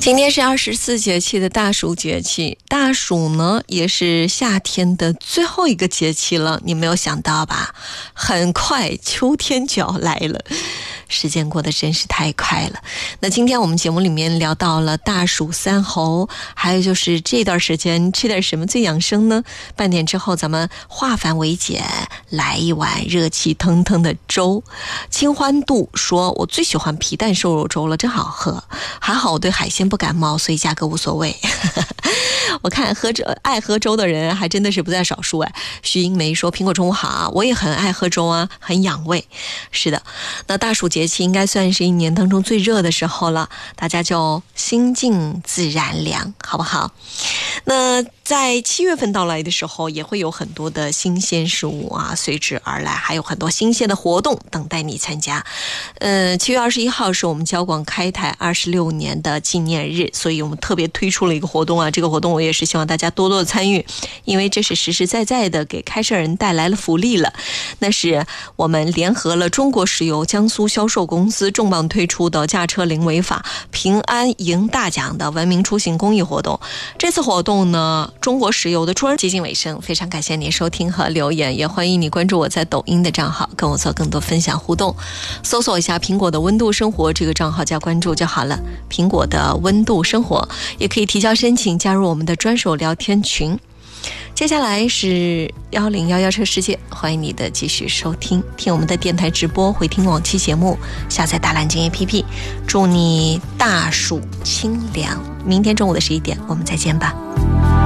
今天是24节气的大暑节气，大暑呢也是夏天的最后一个节气了，你没有想到吧？很快秋天就要来了，时间过得真是太快了。那今天我们节目里面聊到了大暑三候，还有就是这段时间吃点什么最养生呢？半点之后咱们化繁为简，来一碗热气腾腾的粥。清欢度说，我最喜欢皮蛋瘦肉粥了，真好喝，还好我对海鲜不感冒，所以价格无所谓。我看爱喝粥的人还真的是不在少数哎。徐英梅说，苹果中午好，我也很爱喝粥啊，很养胃。是的，那大暑节气应该算是一年当中最热的时候了，大家就心静自然凉，好不好？那在7月份到来的时候，也会有很多的新鲜事物啊随之而来，还有很多新鲜的活动等待你参加。7月21号是我们交广开台26年的纪念日，所以我们特别推出了一个活动啊，这个活动我也是希望大家多多的参与，因为这是实实在在的给开设人带来了福利了。那是我们联合了中国石油江苏销售公司重磅推出的驾车零违法平安赢大奖的文明出行公益活动。这次活动呢，中国石油的出接近尾声，非常感谢您收听和留言，也欢迎你关注我在抖音的账号，跟我做更多分享互动。搜索一下苹果的温度生活这个账号加关注就好了，苹果的温度生活，也可以提交申请加入我们的专属聊天群。接下来是1011车世界，欢迎你的继续收听，听我们的电台直播，回听往期节目，下载大蓝鲸 APP。 祝你大暑清凉，明天中午的11点我们再见吧。